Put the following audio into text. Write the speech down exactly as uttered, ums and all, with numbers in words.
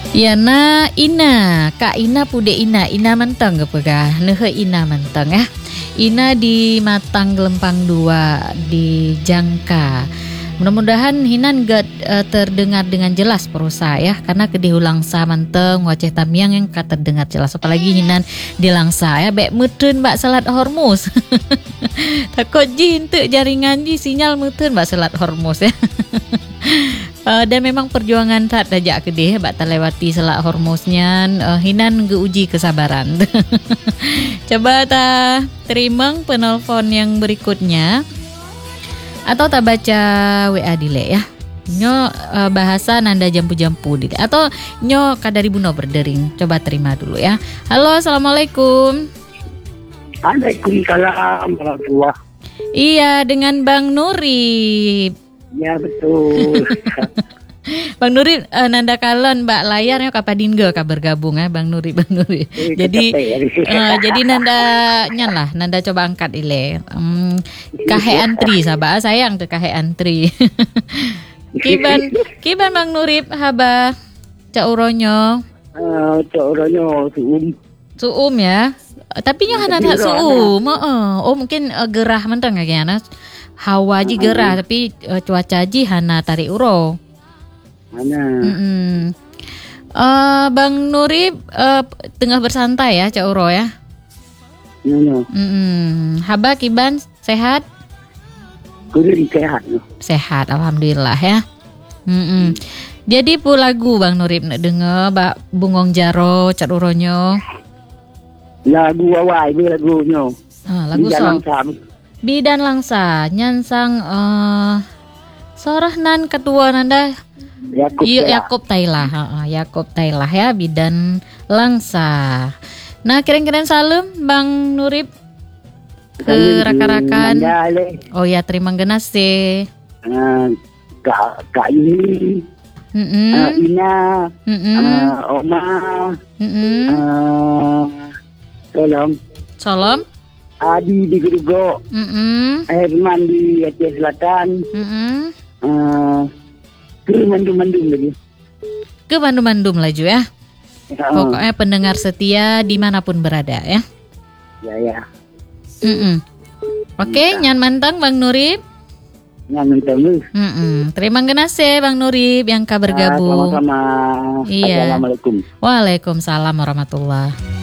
Yana Ina, Kak Ina pude Ina, Ina menteng gepega, nehe Ina menteng ya. Ina di Matang Gelempang dua di Jangka. Mudah-mudahan hinan gak uh, terdengar dengan jelas perusaha ya, karena kedihulang sa manteng waceh tamiang yang kata terdengar jelas, apalagi hinan di langsa ya bek mutun bak selat Hormuz. Takut ji henteu jaringan ji sinyal mutun bak selat Hormuz ya. Uh, dan memang perjuangan tak dajak kedih bak terlewati selat Hormuznya, uh, hinan geuji kesabaran. Coba ta terima penelpon yang berikutnya atau tak baca W A dile ya. Nyo uh, bahasa nanda jampu-jampu dile atau nyo kadari buno berdering. Coba terima dulu ya. Halo, assalamualaikum. Waalaikumsalam warahmatullahi. Iya, dengan Bang Nuri. Ya betul. Bang Nuri uh, nanda kalon mbak layarnya kapadin ge ka bergabung ya Bang Nuri Bang Nuri. Jadi uh, jadi nanda nyan lah nanda coba angkat ile. Um, kahe antri sabah sayang tuh kahe antri. Kiban kiban Bang Nuri haba ca uronyo. Eh ca uronyo suum. Suum ya. Tapi nyo hanana suum. Heeh. Oh mungkin uh, gerah menteng kayaknya. Hawa ji gerah tapi uh, cuaca ji hana tarik uro. Mana? Mm-mm. Uh, Bang Nuri uh, tengah bersantai ya Cak Uro ya. Iya. Mm-mm. Haba kiban sehat? Kudu sehat. Sehat, alhamdulillah ya. Mm-mm. Jadi pu lagu Bang Nuri nak dengar bak bungong jaro Cak Uronyo. Lagu awai be lagunyo. Ah, lagu so. Bidan langsa nyansang uh, sorah nan ketua nanda Yakub Iya Yakub Tailah, heeh, Yakub Tailah ya bidan langsa. Nah, kira-kira salam Bang Nurib ke rakan-rakan. Oh ya, terima kasih. Uh, Kak Kak ini, mm-hmm. uh, Ina, mm-hmm. uh, Oma, mm-hmm. uh, Salam, Salam, Adi di Gerugo, mm-hmm. Herman di Aceh Selatan, mm-hmm. uh, ke Mandum-Mandum lagi. Ke Bandung-Bandung laju ya. Ya. Pokoknya pendengar setia dimanapun berada ya. Ya ya. Mm-mm. Oke, nyan mantang Bang Nurib. Nyan mantang. Mm-mm. Terima kasih Bang Nurib yang kabar gabung. Sama-sama. Iya. Assalamualaikum. Waalaikumsalam warahmatullahi.